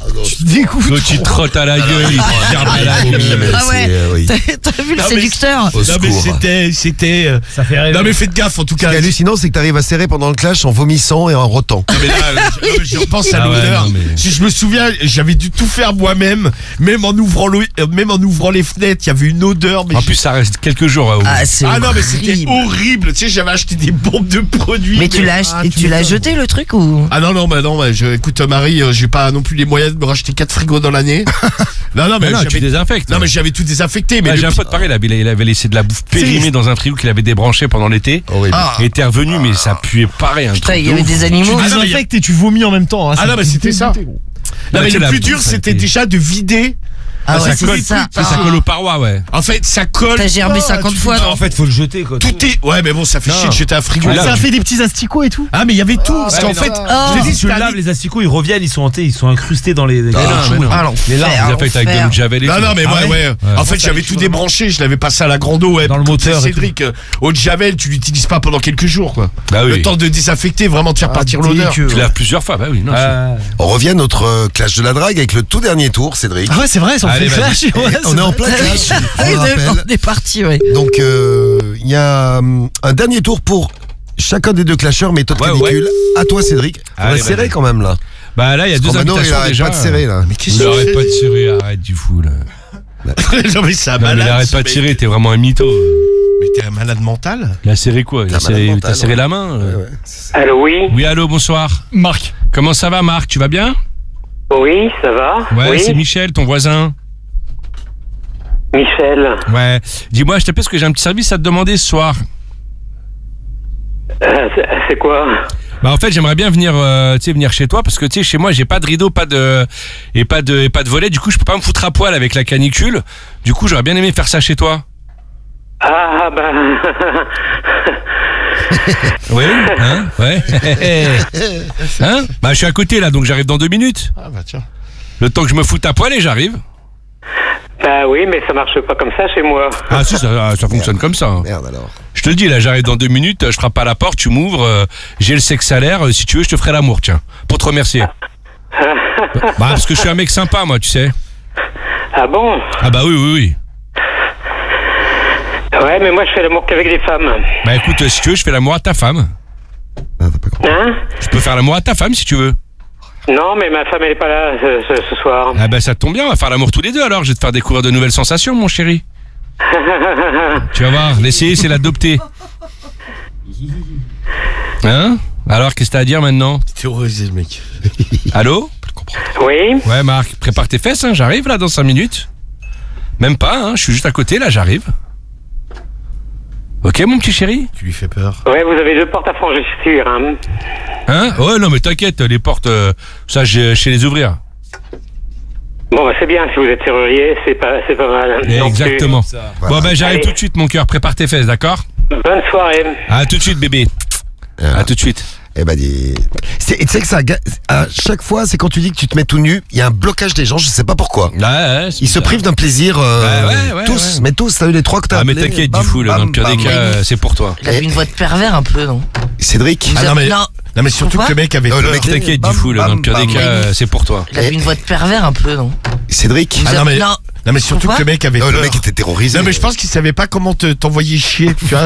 B: qui dégoûte.
E: L'autre, il te trotte à la gueule, il te regarde à la gueule.
C: Ah ouais.
A: C'est, euh, oui.
C: T'as t'as vu le
I: Non, mais
C: séducteur?
A: Au
I: Non mais
A: secours.
I: c'était, c'était. euh,
B: Ça fait rêver.
I: Non mais faites gaffe en tout
A: Ce qui
I: cas.
A: est hallucinant, c'est que t'arrives à serrer pendant le clash en vomissant et en rotant.
I: Non, mais là, je, non, mais je repense à
E: Ah ouais,
I: l'odeur.
E: non, mais-
I: Si je me souviens, j'avais dû tout faire moi-même, même en ouvrant l'eau- euh, même en ouvrant les fenêtres, il y avait une odeur. Mais
E: En
I: je-
E: plus, ça reste quelques jours. euh,
C: Ah, c'est
I: ah non mais c'était
C: horrible.
I: horrible. Tu sais, j'avais acheté des bombes de produits.
C: Mais tu l'as
I: ah,
C: ach- tu l'as jeté le truc ou?
I: Ah non non bah non, bah, je, écoute Marie, euh, j'ai pas non plus les moyens de me racheter quatre frigos dans l'année. non non mais
E: Mais non, tu
I: j'avais-
E: désinfectes.
I: non mais j'avais tout désinfecté. Mais
E: Ouais,
I: le
E: j'ai un
I: pi-
E: pote pareil, là, il il avait laissé de la bouffe périmée dans un frigo qu'il avait débranché pendant l'été.
A: Horrible.
I: Ah.
E: Il était revenu, mais ça puait pareil. Un
C: Putain,
E: truc
C: il y
E: de
C: avait
E: ouf.
C: des animaux.
I: Tu
B: Tu
I: Ah non, mais
B: désinfectes et tu vomis en même temps. hein,
I: Ah
B: ça
I: non, mais
B: me
I: c'était ça.
B: dégoûtait, gros.
I: Non, mais
E: tu sais,
I: le
E: la
I: plus dur
E: bouffe,
I: c'était
E: ça a été-
I: déjà de vider.
C: Ah ouais,
E: ça
C: c'est
E: colle,
C: ça.
E: ça, ça colle aux parois, ouais.
I: En fait ça colle.
C: T'as gerbé
I: Ah,
C: cinquante
I: tu-
C: fois.
I: non,
C: non
J: En fait, faut le jeter, quoi.
I: Tout est. Ouais mais bon ça fait
J: Non.
I: chier de jeter un frigo.
E: Tu
B: Ça a
E: laves.
B: fait des petits asticots et tout.
I: Ah mais il y avait tout. Parce
J: Ouais,
I: qu'en
J: mais
I: fait,
J: non.
C: Oh.
I: je te dis,
J: Si tu le
I: c'était
J: laves, les asticots, ils reviennent, ils sont hantés, ils sont incrustés dans les. les-
E: Ah, mais non.
C: Ah, l'enfer,
E: Les larmes, ils affectent avec de l'eau de
C: l'enfer.
E: javel et
I: Non,
E: tout.
I: non, mais
E: Ah
I: ouais, ouais. En fait,
J: Ça,
I: j'avais
J: les
I: tout
J: choses
I: débranché, je l'avais passé à la grande eau, ouais.
J: Dans le
I: Comme disait
J: moteur et
I: Cédric, euh, eau de javel, tu l'utilises pas pendant quelques jours, quoi.
E: Bah
I: Le
E: oui.
I: temps de désinfecter, vraiment de faire partir l'odeur.
B: dégueu.
E: Tu laves plusieurs fois, bah oui. Non,
J: Ah,
A: On revient à notre euh, clash de la drague avec le tout dernier tour, Cédric.
B: Ah ouais, c'est vrai, ça on
E: Allez,
B: fait
E: vas-y.
B: clash. Ouais,
A: on
B: c'est
A: est en
B: vrai.
A: plein clash.
C: Ah
A: je
C: oui,
A: vous rappelle.
C: on est parti, ouais.
A: Donc, euh, il y a hum, un dernier tour pour chacun des deux clasheurs, méthode
E: Ouais,
A: canicule. À toi, Cédric. On va
E: Allez,
A: serrer
E: vas-y.
A: quand même, là.
E: Bah là, il y a deux
A: Romano, il
E: invitations
A: arrête
E: déjà.
A: pas de serrer, là.
I: Mais qu'est-ce
E: Il
I: que
E: arrête
I: tu
E: pas de serrer, arrête du fou là.
I: non, mais c'est un
E: Non, mais
I: malade.
E: il arrête
I: ce
E: pas de
I: mec.
E: tirer, t'es vraiment un mytho.
I: Mais t'es un malade mental.
E: Il a serré quoi Il
A: T'as
E: a serré,
A: malade
E: t'as
A: mental,
E: serré
A: ouais.
E: la main euh.
A: Ouais, ouais.
G: Allô, oui.
E: Oui, allô, bonsoir.
B: Marc.
E: Comment ça va, Marc? Tu vas bien?
G: Oui, ça va.
E: Ouais,
G: oui.
E: c'est Michel, ton voisin.
G: Michel.
E: Ouais. Dis-moi, je t'appelle parce que j'ai un petit service à te demander ce soir.
G: Euh, c'est- c'est quoi?
E: Bah en fait, j'aimerais bien venir, euh, tu sais, venir chez toi parce que tu sais, chez moi, j'ai pas de rideau, pas de et pas de et pas de volet. Du coup, je peux pas me foutre à poil avec la canicule. Du coup, j'aurais bien aimé faire ça chez toi.
G: Ah, bah.
E: Oui, hein, ouais. Hein? Bah je suis à côté là, donc j'arrive dans deux minutes.
I: Ah, bah tiens.
E: Le temps que je me foute à poil et j'arrive.
G: Bah oui, mais ça marche pas comme ça chez moi.
E: Ah si, ça, ça fonctionne comme ça. hein.
A: Merde, alors.
E: Je te le dis là, j'arrive dans deux minutes, je frappe à la porte, tu m'ouvres, euh, j'ai le sexe salaire, euh, si tu veux, je te ferai l'amour, tiens, pour te remercier. Bah parce que je suis un mec sympa, moi, tu sais.
G: Ah bon?
E: Ah bah oui, oui, oui.
G: Ouais, mais moi je fais l'amour qu'avec les femmes.
E: Bah écoute, euh, si tu veux, je fais l'amour à ta femme.
A: Ah, t'as pas compris.
G: Hein?
E: Je peux faire l'amour à ta femme si tu veux.
G: Non, mais ma femme elle est pas là ce, ce- ce soir.
E: Ah bah ça tombe bien, on va faire l'amour tous les deux alors, je vais te faire découvrir de nouvelles sensations, mon chéri. Tu vas voir, l'essayer, c'est l'adopter. Hein? Alors, qu'est-ce que t'as à dire maintenant?
I: T'es horrorisé, le mec.
E: Allô?
G: Oui?
E: Ouais, Marc, prépare tes fesses, hein, j'arrive là dans cinq minutes. Même pas, hein, je suis juste à côté, là, j'arrive. Ok, mon petit chéri?
I: Tu lui fais peur.
G: Ouais, vous avez deux portes à franchir, hein.
E: Hein? Ouais, non, mais t'inquiète, les portes, euh, ça, je sais les ouvrir.
G: Bon, bah c'est bien, si vous êtes serrurier, c'est pas, c'est pas mal. Non plus.
E: Exactement. Bon, ben, j'arrive
G: Allez.
E: tout de suite, mon cœur, prépare tes fesses, d'accord?
G: Bonne soirée.
E: À tout de suite, bébé.
A: Ah.
E: À tout de suite.
A: Eh ben, dis. C'est- Tu sais que ça. ga- À chaque fois, c'est quand tu dis que tu te mets tout nu, il y a un blocage des gens, je sais pas pourquoi.
E: Ouais, ouais, c'est
A: Ils se
E: bizarre.
A: privent d'un plaisir. euh,
E: Ouais, ouais, ouais,
A: tous,
E: ouais.
A: mais tous, t'as eu les trois que t'as
E: Ah, mais
A: appelés,
E: t'inquiète,
A: bam,
E: du fou, là,
A: bam,
E: dans le pire des
A: bam.
E: cas, euh, c'est pour toi.
C: Il avait une voix de pervers un peu, non?
A: Cédric.
C: Il
I: Ah
C: a-
I: non, mais-
C: non,
I: Non, mais surtout
C: Pourquoi
I: que le mec avait
A: Non, le
I: peur.
A: mec-
E: T'inquiète,
A: Bam,
E: du fou, là, dans le pire
A: bam,
E: des
A: bam.
E: cas, euh, c'est pour toi.
C: il avait une voix de pervers un peu, non?
A: Cédric.
C: Il
I: Ah
C: a-
I: non, mais-
C: non.
I: Non, mais surtout
C: Pourquoi
I: que le mec avait
A: Non,
I: peur.
A: le mec était terrorisé.
I: Non, mais je pense qu'il savait pas comment te- t'envoyer chier. Tu vois.